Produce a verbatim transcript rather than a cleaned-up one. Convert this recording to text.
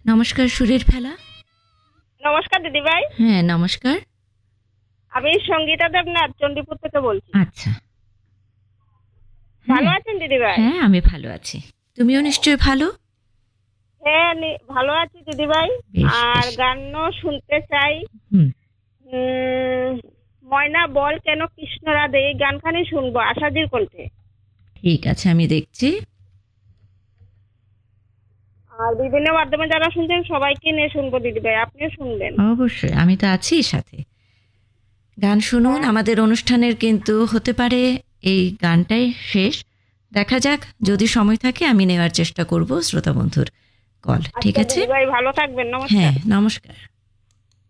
নমস্কার, সুরের ফেলা। নমস্কার দিদি ভাই। হ্যাঁ, নমস্কার। আমি সঙ্গীতা দেবনাথ চণ্ডীপুর থেকে বলছি। আচ্ছা, ভালো হ্যাঁ আছেন দিদি ভাই? হ্যাঁ আমি ভালো আছি। তুমিও নিশ্চয়ই ভালো? হ্যাঁ নি- ভালো আছি দিদি ভাই। বেশ আর বেশ। গানও শুনতে চাই। হুম। উম, ময়না বল কেন কৃষ্ণ রাধে, এই গানখানি শুনবো আশাজির কণ্ঠে। ঠিক আছে, আমি দেখছি। আর বিভিন্ন মাধ্যমে যারা শুনছেন সবাইকে নিয়ে শুনবো দিদি ভাই, আপনিও শুনবেন। অবশ্যই, আমি তো আছি সাথে। গান শুনুন। হ্যাঁ, আমাদের অনুষ্ঠানের কিন্তু হতে পারে এই গানটাই শেষ। দেখা যাক, যদি সময় থাকে আমি নেওয়ার চেষ্টা করব শ্রোতা বন্ধুর কল। ঠিক আচ্ছা আছে? দিদি ভাই, ভালো থাকবেন, নমস্কার। হ্যাঁ, নমস্কার।